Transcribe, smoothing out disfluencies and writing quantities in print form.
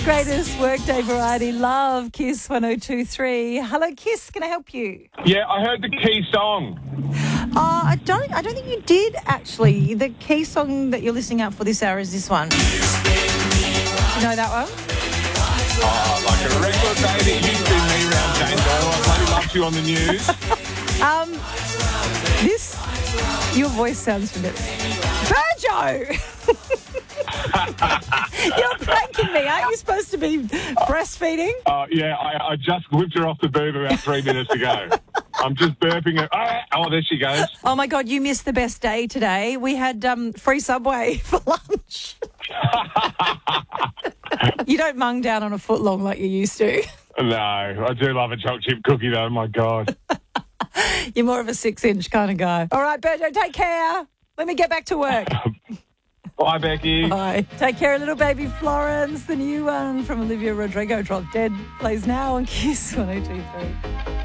Greatest workday variety, love, Kiss 102.3. Hello, Kiss, can I help you? Yeah, I heard the key song. I don't think you did, actually. The key song that you're listening out for this hour is this one. You know that one? Oh, like a regular baby, you spin me round, Jane Doe. I bloody loved you on the news. Your voice sounds familiar. Virgo! You're pranking me. Aren't you supposed to be breastfeeding? Yeah, I just whipped her off the boob about 3 minutes ago. I'm just burping her. Oh, there she goes. Oh, my God, you missed the best day today. We had free Subway for lunch. You don't mung down on a footlong like you used to. No, I do love a chocolate chip cookie, though. My God. You're more of a 6-inch kind of guy. All right, Berto, take care. Let me get back to work. Bye, Becky. Bye. Take care of little baby Florence. The new one from Olivia Rodrigo, Drop Dead, plays now on Kiss 102.3.